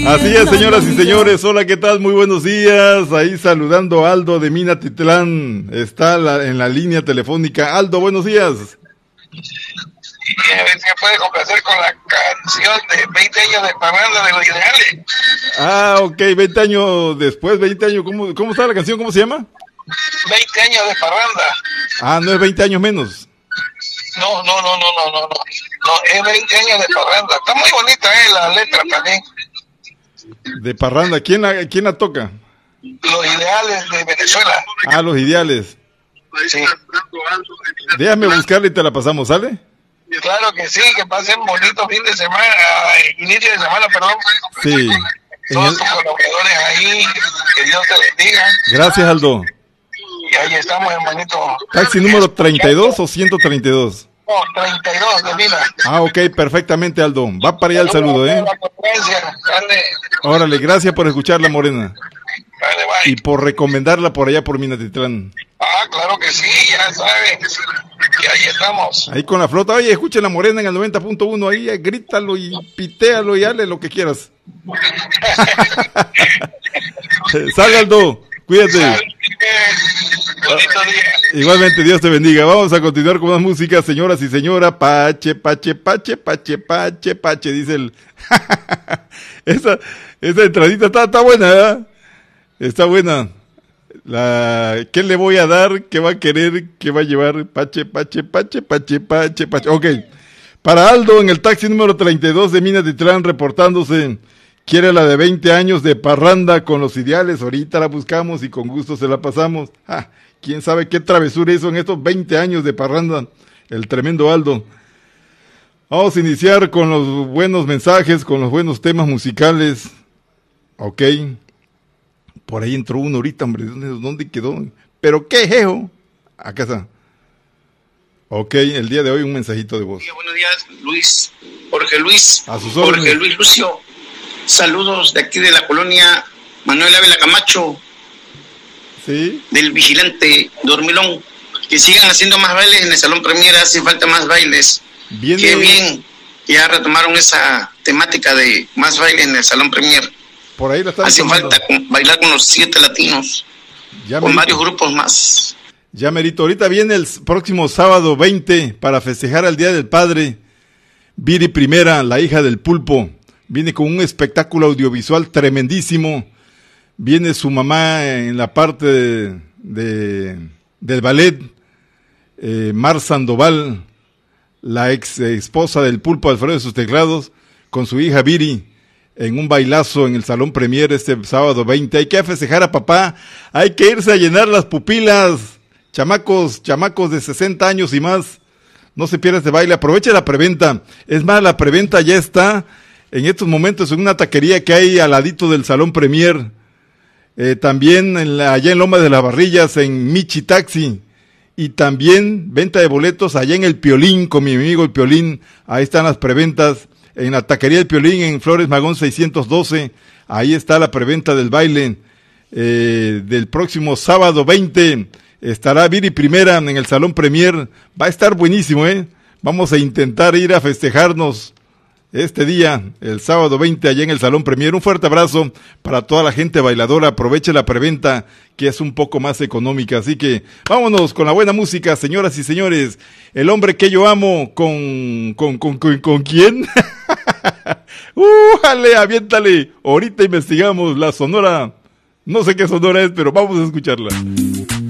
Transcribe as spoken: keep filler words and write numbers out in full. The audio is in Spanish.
Así es, señoras y señores, hola, ¿qué tal? Muy buenos días, ahí saludando a Aldo de Minatitlán, está la, en la línea telefónica. Aldo, buenos días. Y a ver si me puede complacer con la canción de veinte años de parranda de Los Ideales. Ah, ok, veinte años después, veinte años, ¿cómo, cómo está la canción? ¿Cómo se llama? veinte años de parranda. Ah, no es veinte años menos. No, no, no, no, no, no, no, no, es veinte años de parranda. Está muy bonita, eh, la letra también. De parranda, ¿quién la, quién la toca? Los Ideales de Venezuela. Ah, Los Ideales. Sí. Déjame buscarla y te la pasamos, ¿sale? Claro que sí, que pasen bonito fin de semana, inicio de semana, perdón. Sí. Todos el... tus colaboradores ahí, que Dios te bendiga. Gracias, Aldo. Y ahí estamos, hermanito. ¿Taxi número treinta y dos o ciento treinta y dos? No, treinta y dos de Mina. Ah, ok, perfectamente, Aldo. Va para allá el saludo, ¿eh? Órale, gracias por escucharla, Morena. Vale, bye. Y por recomendarla por allá por Minatitlán. Ah, claro que sí, ya saben. Y ahí estamos. Ahí con la flota. Oye, escuchen la Morena en el noventa punto uno. Ahí, eh, grítalo y pitéalo y hazle lo que quieras. Sal, Aldo. Cuídate. Bonito día. Igualmente, Dios te bendiga. Vamos a continuar con más música, señoras y señoras. Pache, pache, pache, pache, pache, pache, dice el... esa, esa entradita está, está buena, ¿verdad? Está buena. La... ¿Qué le voy a dar? ¿Qué va a querer? ¿Qué va a llevar? Pache, pache, pache, pache, pache, pache. Ok. Para Aldo, en el taxi número treinta y dos de Minatitlán, reportándose... Quiere la de veinte años de parranda con Los Ideales, ahorita la buscamos y con gusto se la pasamos. Ah, quién sabe qué travesura hizo en estos veinte años de parranda, el tremendo Aldo. Vamos a iniciar con los buenos mensajes, con los buenos temas musicales. Ok. Por ahí entró uno ahorita, hombre, ¿dónde, dónde quedó? ¿Pero qué jejo? Acá está. Ok, el día de hoy un mensajito de voz. Buenos días, Luis, Jorge Luis, a sus órdenes. Jorge Luis Lucio. Saludos de aquí de la colonia Manuel Ávila Camacho, sí, del Vigilante Dormilón. Que sigan haciendo más bailes en el Salón Premier, hace falta más bailes. Bien, qué bien, ya retomaron esa temática de más bailes en el Salón Premier. Por ahí la están hace tomando. falta con, bailar con los siete latinos, ya con merito. varios grupos más. Ya merito, ahorita viene el próximo sábado veinte para festejar el Día del Padre. Viri Primera, la hija del Pulpo, viene con un espectáculo audiovisual tremendísimo. Viene su mamá en la parte de, de, del ballet, eh, Mar Sandoval, la ex esposa del Pulpo Alfredo de sus teclados, con su hija Viri, en un bailazo en el Salón Premier este sábado veinte. Hay que festejar a papá, hay que irse a llenar las pupilas, chamacos, chamacos de sesenta años y más. No se pierda este baile, aproveche la preventa. Es más, la preventa ya está en estos momentos en una taquería que hay al ladito del Salón Premier, eh, también en la, allá en Loma de las Barrillas, en Michi Taxi, y también venta de boletos allá en el Piolín, con mi amigo el Piolín. Ahí están las preventas, en la taquería del Piolín, en Flores Magón seiscientos doce, ahí está la preventa del baile, eh, del próximo sábado veinte, estará Viri Primera en el Salón Premier, va a estar buenísimo, eh, vamos a intentar ir a festejarnos este día, el sábado veinte, allá en el Salón Premier. Un fuerte abrazo para toda la gente bailadora. Aproveche la preventa, que es un poco más económica. Así que vámonos con la buena música, señoras y señores. El hombre que yo amo, con... ¿Con, con, con, con quién? ¡Újale, aviéntale! Ahorita investigamos la sonora. No sé qué sonora es, pero vamos a escucharla.